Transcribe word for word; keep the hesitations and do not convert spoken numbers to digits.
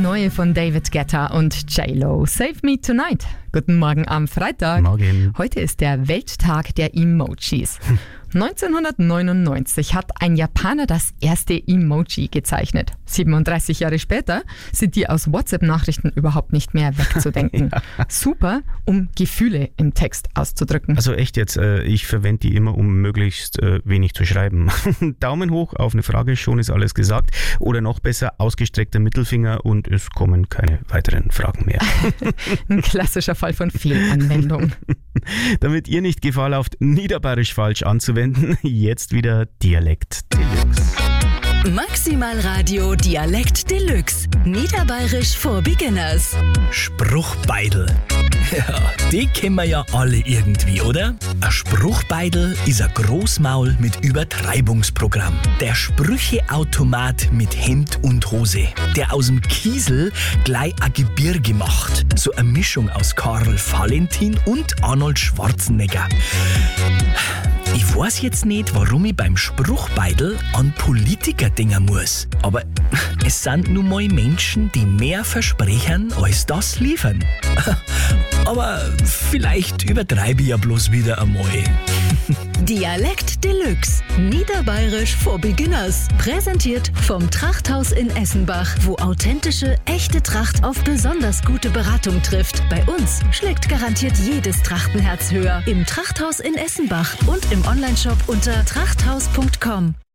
neue von David Guetta und J-Lo, Save Me Tonight. Guten Morgen am Freitag. Morgen. Heute ist der Welttag der Emojis. neunzehnhundertneunundneunzig hat ein Japaner das erste Emoji gezeichnet. siebenunddreißig Jahre später sind die aus WhatsApp-Nachrichten überhaupt nicht mehr wegzudenken. Ja. Super, um Gefühle im Text auszudrücken. Also echt jetzt, äh, ich verwende die immer, um möglichst äh, wenig zu schreiben. Daumen hoch auf eine Frage, schon ist alles gesagt. Oder noch besser, ausgestreckter Mittelfinger und es kommen keine weiteren Fragen mehr. Ein klassischer Fall von Fehlanwendung. Damit ihr nicht Gefahr lauft, niederbayerisch falsch anzuwenden, jetzt wieder Dialekt Deluxe. Maximal Radio Dialekt Deluxe. Niederbayerisch for Beginners. Spruchbeidel. Ja, die kennen wir ja alle irgendwie, oder? Ein Spruchbeidel ist ein Großmaul mit Übertreibungsprogramm. Der Sprücheautomat mit Hemd und Hose. Der aus dem Kiesel gleich ein Gebirge macht. So eine Mischung aus Karl Valentin und Arnold Schwarzenegger. Ich weiß jetzt nicht, warum ich beim Spruchbeidel an Politiker denken muss. Aber es sind nun mal Menschen, die mehr versprechen, als das liefern. Aber vielleicht übertreibe ich ja bloß wieder einmal. Dialekt Deluxe. Niederbayerisch for Beginners. Präsentiert vom Trachthaus in Essenbach, wo authentische, echte Tracht auf besonders gute Beratung trifft. Bei uns schlägt garantiert jedes Trachtenherz höher. Im Trachthaus in Essenbach und im Onlineshop unter trachthaus punkt com.